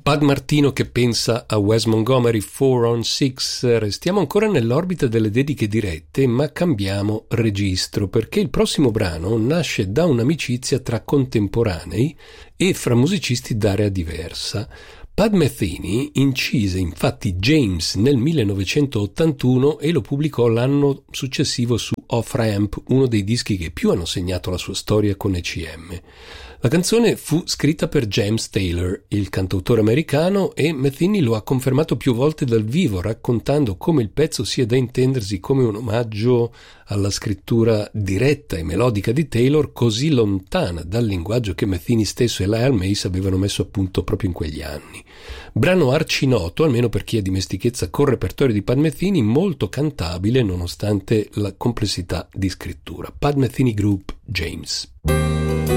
Pad Martino che pensa a Wes Montgomery 4 on 6. Restiamo ancora nell'orbita delle dediche dirette, ma cambiamo registro, perché il prossimo brano nasce da un'amicizia tra contemporanei e fra musicisti d'area diversa. Pat Metheny incise infatti James nel 1981 e lo pubblicò l'anno successivo su Off Ramp, uno dei dischi che più hanno segnato la sua storia con ECM. La canzone fu scritta per James Taylor, il cantautore americano, e Metheny lo ha confermato più volte dal vivo, raccontando come il pezzo sia da intendersi come un omaggio alla scrittura diretta e melodica di Taylor, così lontana dal linguaggio che Metheny stesso e Lyle Mace avevano messo a punto proprio in quegli anni. Brano arcinoto, almeno per chi ha dimestichezza col repertorio di Pat Metheny, molto cantabile nonostante la complessità di scrittura. Pat Metheny Group, James.